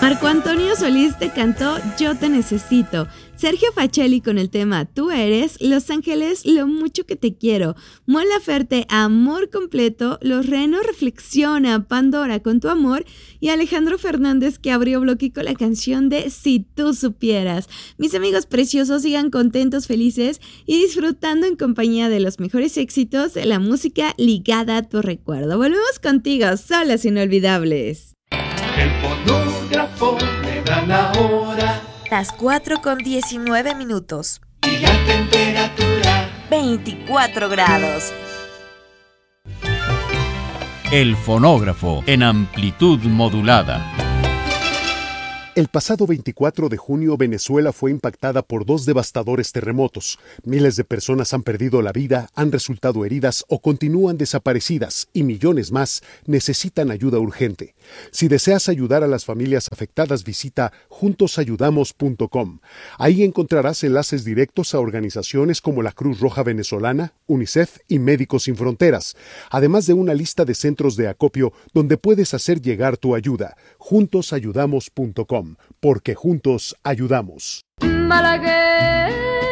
Marco Antonio Solís te cantó Yo te necesito. Sergio Facelli con el tema Tú eres, Los Ángeles, Lo mucho que te quiero. Mon Laferte, Amor completo. Los Renos, Reflexiona. Pandora con Tu amor. Y Alejandro Fernández, que abrió bloque con la canción de Si tú supieras. Mis amigos preciosos, sigan contentos, felices y disfrutando en compañía de los mejores éxitos de la música ligada a tu recuerdo. Volvemos contigo, solas inolvidables. El fonógrafo me da la hora. Las 4:19. Y la temperatura 24 grados. El fonógrafo en amplitud modulada. El pasado 24 de junio, Venezuela fue impactada por 2 devastadores terremotos. Miles de personas han perdido la vida, han resultado heridas o continúan desaparecidas y millones más necesitan ayuda urgente. Si deseas ayudar a las familias afectadas, visita juntosayudamos.com. Ahí encontrarás enlaces directos a organizaciones como la Cruz Roja Venezolana, UNICEF y Médicos Sin Fronteras, además de una lista de centros de acopio donde puedes hacer llegar tu ayuda. Juntosayudamos.com. Porque juntos ayudamos. Malagueña.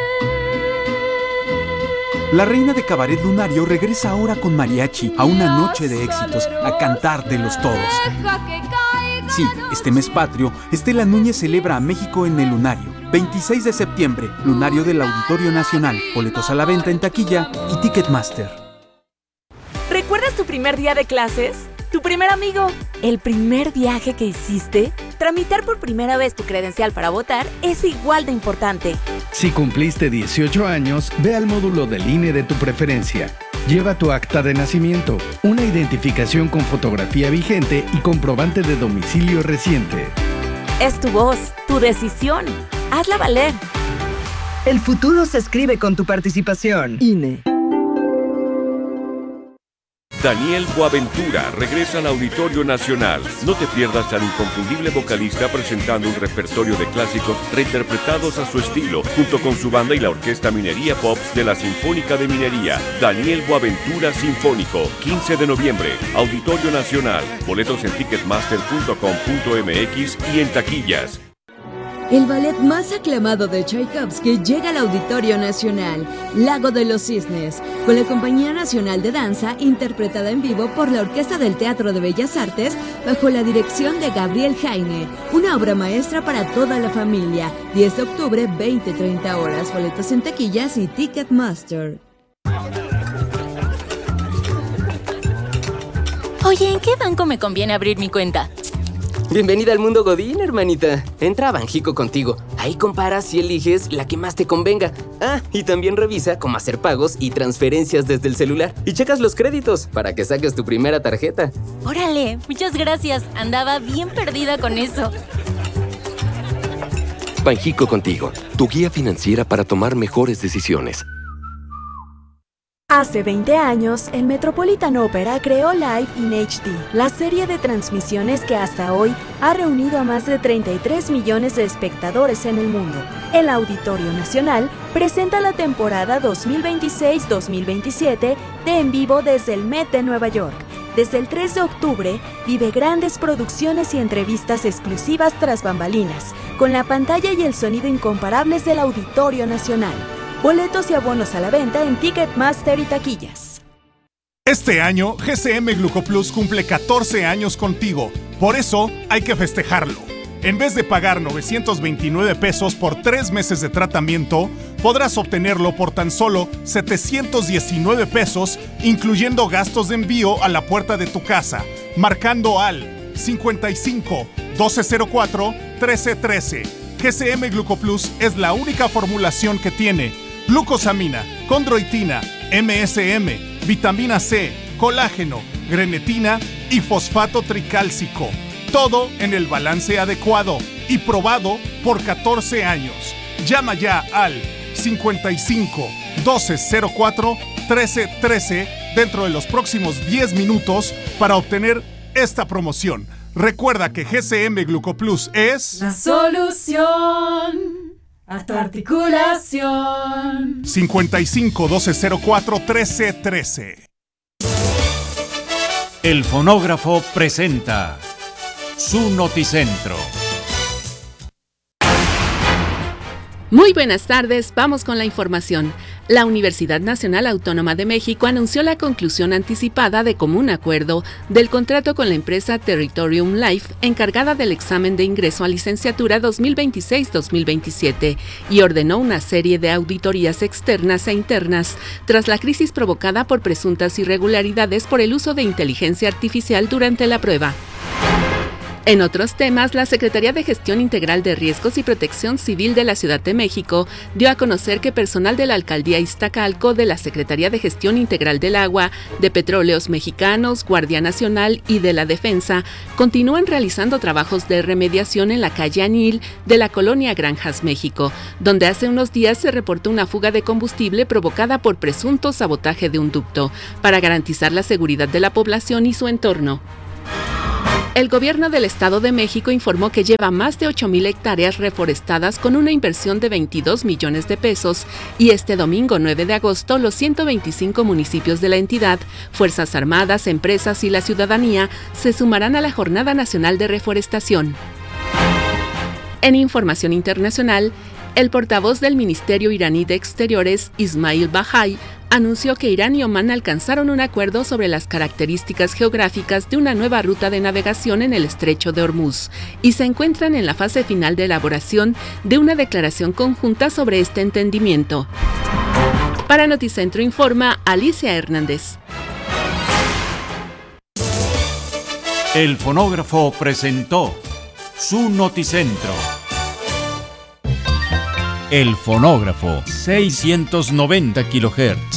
La reina de Cabaret Lunario regresa ahora con mariachi a una noche de éxitos, a cantártelos todos. Sí, este mes patrio, Estela Núñez celebra a México en el Lunario. 26 de septiembre, Lunario del Auditorio Nacional. Boletos a la venta en taquilla y Ticketmaster. ¿Recuerdas tu primer día de clases? ¿Tu primer amigo? ¿El primer viaje que hiciste? Tramitar por primera vez tu credencial para votar es igual de importante. Si cumpliste 18 años, ve al módulo del INE de tu preferencia. Lleva tu acta de nacimiento, una identificación con fotografía vigente y comprobante de domicilio reciente. Es tu voz, tu decisión. Hazla valer. El futuro se escribe con tu participación. INE. Daniel Boaventura regresa al Auditorio Nacional. No te pierdas al inconfundible vocalista presentando un repertorio de clásicos reinterpretados a su estilo, junto con su banda y la Orquesta Minería Pops de la Sinfónica de Minería. Daniel Boaventura Sinfónico, 15 de noviembre, Auditorio Nacional. Boletos en ticketmaster.com.mx y en taquillas. El ballet más aclamado de Tchaikovsky llega al Auditorio Nacional, Lago de los Cisnes, con la Compañía Nacional de Danza, interpretada en vivo por la Orquesta del Teatro de Bellas Artes, bajo la dirección de Gabriel Jaime. Una obra maestra para toda la familia. 10 de octubre, 20-30 horas. Boletos en taquillas y Ticketmaster. Oye, ¿en qué banco me conviene abrir mi cuenta? Bienvenida al mundo Godín, hermanita. Entra a Banjico contigo. Ahí comparas y eliges la que más te convenga. Ah, y también revisa cómo hacer pagos y transferencias desde el celular. Y checas los créditos para que saques tu primera tarjeta. ¡Órale! Muchas gracias. Andaba bien perdida con eso. Banjico contigo, tu guía financiera para tomar mejores decisiones. Hace 20 años, el Metropolitan Opera creó Live in HD, la serie de transmisiones que hasta hoy ha reunido a más de 33 millones de espectadores en el mundo. El Auditorio Nacional presenta la temporada 2026-2027 de En Vivo desde el Met de Nueva York. Desde el 3 de octubre, vive grandes producciones y entrevistas exclusivas tras bambalinas, con la pantalla y el sonido incomparables del Auditorio Nacional. Boletos y abonos a la venta en Ticketmaster y taquillas. Este año, GCM Glucoplus cumple 14 años contigo. Por eso, hay que festejarlo. En vez de pagar 929 pesos por 3 meses de tratamiento, podrás obtenerlo por tan solo 719 pesos, incluyendo gastos de envío a la puerta de tu casa, marcando al 55 1204 1313. GCM Glucoplus es la única formulación que tiene glucosamina, condroitina, MSM, vitamina C, colágeno, grenetina y fosfato tricálcico. Todo en el balance adecuado y probado por 14 años. Llama ya al 55 1204 1313 dentro de los próximos 10 minutos para obtener esta promoción. Recuerda que GCM Glucoplus es la solución a tu articulación. 55 1204 1313. El fonógrafo presenta su Noticentro. Muy buenas tardes, vamos con la información. La Universidad Nacional Autónoma de México anunció la conclusión anticipada de común acuerdo del contrato con la empresa Territorium Life, encargada del examen de ingreso a licenciatura 2026-2027, y ordenó una serie de auditorías externas e internas tras la crisis provocada por presuntas irregularidades por el uso de inteligencia artificial durante la prueba. En otros temas, la Secretaría de Gestión Integral de Riesgos y Protección Civil de la Ciudad de México dio a conocer que personal de la Alcaldía Iztacalco, de la Secretaría de Gestión Integral del Agua, de Petróleos Mexicanos, Guardia Nacional y de la Defensa continúan realizando trabajos de remediación en la calle Anil de la colonia Granjas, México, donde hace unos días se reportó una fuga de combustible provocada por presunto sabotaje de un ducto, para garantizar la seguridad de la población y su entorno. El gobierno del Estado de México informó que lleva más de 8,000 hectáreas reforestadas con una inversión de 22 millones de pesos y este domingo 9 de agosto los 125 municipios de la entidad, Fuerzas Armadas, empresas y la ciudadanía se sumarán a la Jornada Nacional de Reforestación. En información internacional, el portavoz del Ministerio iraní de Exteriores, Ismail Bahai, anunció que Irán y Omán alcanzaron un acuerdo sobre las características geográficas de una nueva ruta de navegación en el Estrecho de Hormuz y se encuentran en la fase final de elaboración de una declaración conjunta sobre este entendimiento. Para Noticentro informa Alicia Hernández. El fonógrafo presentó su Noticentro. El fonógrafo, 690 kHz.